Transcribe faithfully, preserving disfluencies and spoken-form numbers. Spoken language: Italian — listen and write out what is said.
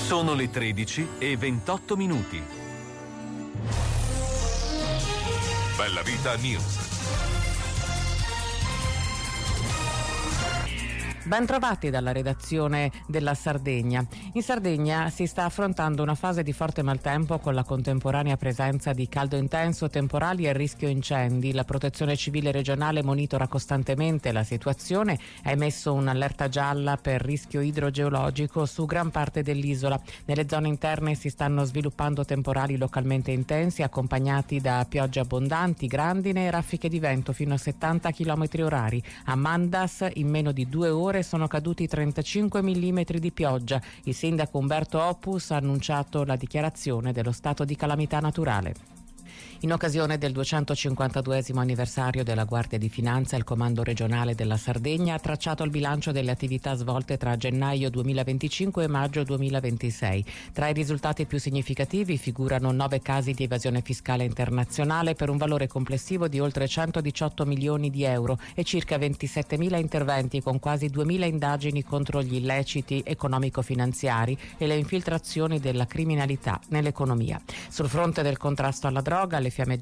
Sono le tredici e ventotto minuti. Bella Vita News. Ben trovati dalla redazione della Sardegna. In Sardegna si sta affrontando una fase di forte maltempo con la contemporanea presenza di caldo intenso, temporali e rischio incendi. La Protezione Civile regionale monitora costantemente la situazione, ha emesso un'allerta gialla per rischio idrogeologico su gran parte dell'isola. Nelle zone interne si stanno sviluppando temporali localmente intensi accompagnati da piogge abbondanti, grandine e raffiche di vento fino a settanta chilometri orari. A Mandas in meno di due ore sono caduti trentacinque millimetri di pioggia. Il sindaco Umberto Opus ha annunciato la dichiarazione dello stato di calamità naturale. In occasione del duecentocinquantaduesimo anniversario della Guardia di Finanza, il Comando regionale della Sardegna ha tracciato il bilancio delle attività svolte tra gennaio duemilaventicinque e maggio duemilaventisei. Tra i risultati più significativi figurano nove casi di evasione fiscale internazionale per un valore complessivo di oltre centodiciotto milioni di euro e circa ventisettemila interventi con quasi duemila indagini contro gli illeciti economico-finanziari e le infiltrazioni della criminalità nell'economia. Sul fronte del contrasto alla droga, le fiammeggianti